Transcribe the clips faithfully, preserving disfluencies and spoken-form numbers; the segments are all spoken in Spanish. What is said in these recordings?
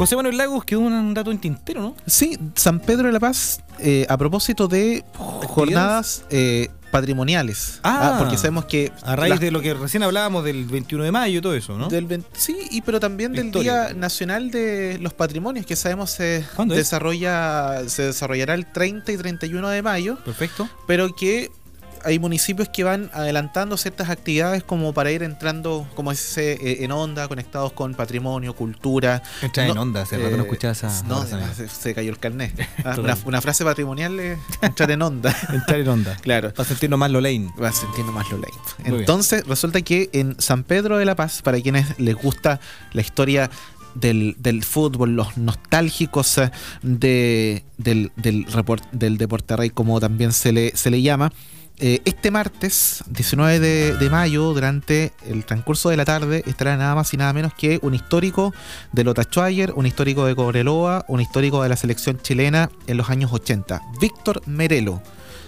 José Manuel Lagos, quedó un dato en tintero, ¿no? Sí, San Pedro de la Paz, eh, a propósito de jornadas eh, patrimoniales. Ah, ah, porque sabemos que... A raíz las, de lo que recién hablábamos del veintiuno de mayo y todo eso, ¿no? Del, sí, y pero también del Victoria. Día Nacional de los Patrimonios, que sabemos se ¿Cuándo es? desarrolla se desarrollará el treinta y treinta y uno de mayo, Perfecto. pero que hay municipios que van adelantando ciertas actividades como para ir entrando, como dice, eh, en onda, conectados con patrimonio, cultura. Entra No, en onda, hace rato no escuchaba esa. No, esa se, se cayó el carnet. Ah, Total. una, una frase patrimonial es entrar en onda. Entrar en onda. Claro. Para sentirnos más lo lane. Va sintiendo más lo late. Muy Entonces, resulta que en San Pedro de la Paz, para quienes les gusta la historia del, del fútbol, los nostálgicos eh, de, del, del, report, del Deporte Rey, como también se le, se le llama, eh, este martes, diecinueve de mayo, durante el transcurso de la tarde, estará nada más y nada menos que un histórico de Lota Schwager, un histórico de Cobreloa, un histórico de la selección chilena en los años ochenta, Víctor Merelo.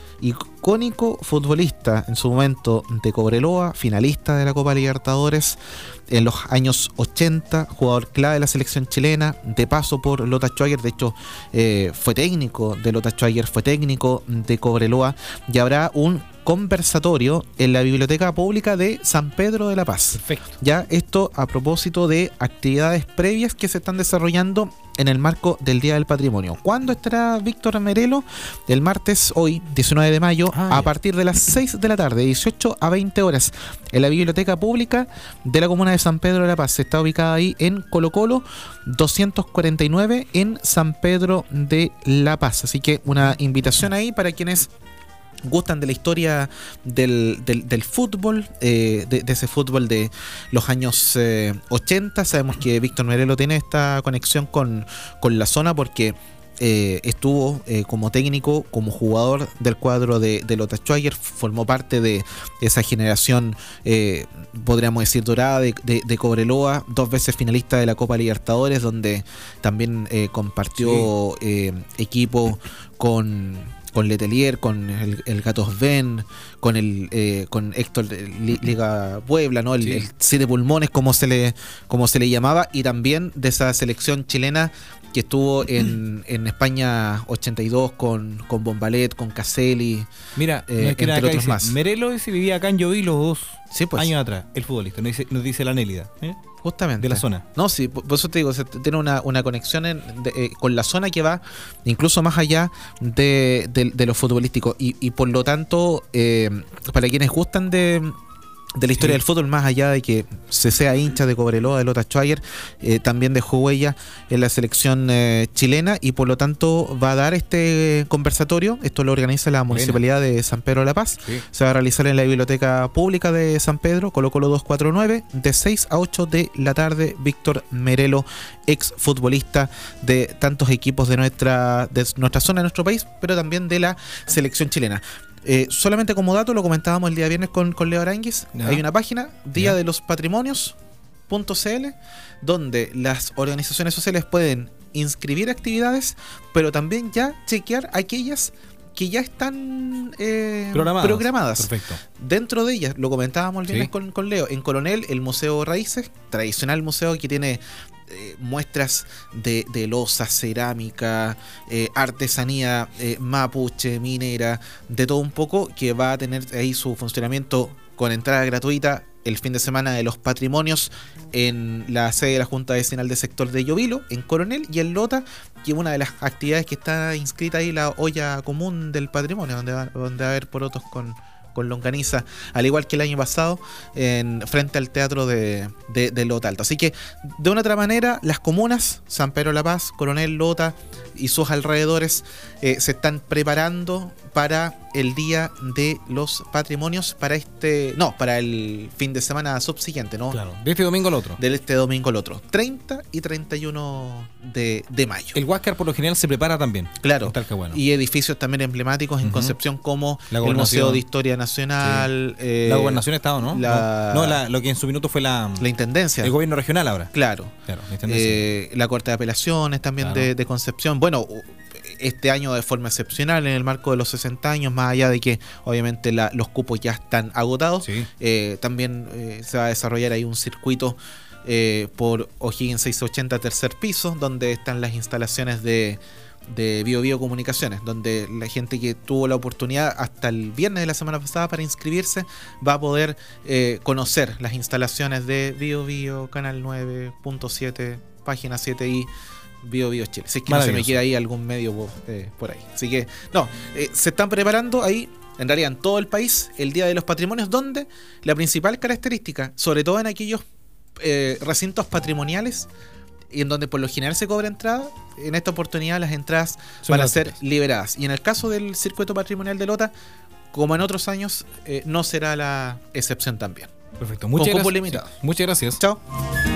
Icónico futbolista en su momento de Cobreloa, finalista de la Copa Libertadores en los años ochenta, jugador clave de la selección chilena, de paso por Lota Schwager, de hecho eh, fue técnico de Lota Schwager, fue técnico de Cobreloa, y habrá un conversatorio en la Biblioteca Pública de San Pedro de la Paz. Perfecto. Ya esto a propósito de actividades previas que se están desarrollando en el marco del Día del Patrimonio. ¿Cuándo estará Víctor Merelo? El martes, hoy, diecinueve de mayo, ah, a ya. partir de las seis de la tarde, dieciocho a veinte horas, en la Biblioteca Pública de la Comuna de San Pedro de la Paz. Está ubicada ahí en Colo Colo doscientos cuarenta y nueve en San Pedro de la Paz. Así que una invitación ahí para quienes gustan de la historia del, del, del fútbol, eh, de, de ese fútbol de los años eh, ochenta. Sabemos que Víctor Merelo tiene esta conexión con, con la zona porque eh, estuvo eh, como técnico, como jugador del cuadro de, de Lota Schwager, formó parte de esa generación, eh, podríamos decir, dorada de, de, de Cobreloa, dos veces finalista de la Copa Libertadores, donde también eh, compartió sí. eh, equipo con... con Letelier, con el, el Gato Sven, con el eh, con Héctor Liga Puebla, ¿no? El, sí. el Siete Pulmones, como se le como se le llamaba, y también de esa selección chilena que estuvo en, en España ochenta y dos con, con Bombalet, con Caselli. Mira, eh, no es que entre acá otros dice, más. Merelo ese vivía acá en Lloví los dos sí, pues. años atrás, el futbolista, nos dice, nos dice la Nélida, ¿eh? Justamente. De la zona. No, sí, por eso te digo, se tiene una, una conexión en, de, eh, con la zona que va incluso más allá de, de, de lo futbolístico. Y, y por lo tanto, eh, para quienes gustan de, de la historia sí. del fútbol, más allá de que se sea hincha de Cobreloa, de Lota Schwager, eh, también dejó huella en la selección eh, chilena, y por lo tanto va a dar este conversatorio. Esto lo organiza la Municipalidad de San Pedro de la Paz. Sí. Se va a realizar en la Biblioteca Pública de San Pedro, Colo Colo doscientos cuarenta y nueve, de seis a ocho de la tarde. Víctor Merelo, ex futbolista de tantos equipos de nuestra, de nuestra zona, de nuestro país, pero también de la selección chilena. Eh, solamente como dato, lo comentábamos el día viernes con, con Leo Aranguis, yeah. hay una página, día yeah. de los patrimonios punto c l, donde las organizaciones sociales pueden inscribir actividades, pero también ya chequear aquellas que ya están eh, programadas. programadas. Perfecto. Dentro de ellas, lo comentábamos el viernes sí. con, con Leo, en Coronel, el Museo Raíces, tradicional museo que tiene Eh, muestras de, de loza, cerámica, eh, artesanía eh, mapuche, minera, de todo un poco, que va a tener ahí su funcionamiento con entrada gratuita el fin de semana de los patrimonios en la sede de la Junta Vecinal del sector de Llovilo, en Coronel, y en Lota, que una de las actividades que está inscrita ahí, la olla común del patrimonio, donde va, donde va a haber porotos con con longaniza, al igual que el año pasado, en frente al teatro de, de, de Lota Alto. Así que, de una otra manera, las comunas, San Pedro de la Paz, Coronel, Lota y sus alrededores, eh, se están preparando para el Día de los Patrimonios, para este, no, para el fin de semana subsiguiente, ¿no? Claro, de este domingo al otro. De este domingo al otro, treinta y treinta y uno de, de mayo. El Huáscar por lo general se prepara también. Claro, bueno. Y edificios también emblemáticos en uh-huh. Concepción, como el Museo de Historia Nacional. Sí. Eh, la Gobernación estaba, ¿no? La, no, no la, lo que en su minuto fue la... La Intendencia. El Gobierno Regional ahora. Claro. claro la, eh, la Corte de Apelaciones también claro. de, de Concepción. Bueno, este año de forma excepcional, en el marco de los sesenta años, más allá de que obviamente la, los cupos ya están agotados, sí. eh, también eh, se va a desarrollar ahí un circuito eh, por O'Higgins seiscientos ochenta, tercer piso, donde están las instalaciones de, de Bio Bio Comunicaciones, donde la gente que tuvo la oportunidad hasta el viernes de la semana pasada para inscribirse va a poder eh, conocer las instalaciones de Bio Bio, Canal nueve punto siete, Página siete y Bio Bio Chile. Si es que no se me queda ahí algún medio por, eh, por ahí. Así que, no, eh, se están preparando ahí, en realidad en todo el país, el Día de los Patrimonios, donde la principal característica, sobre todo en aquellos eh, recintos patrimoniales, y en donde por lo general se cobra entrada, en esta oportunidad las entradas Son van a gratuitas. ser liberadas. Y en el caso del circuito patrimonial de Lota, como en otros años, eh, no será la excepción también. Perfecto. Muchas Con cupo gracias. limitado. Sí, muchas gracias. Chao.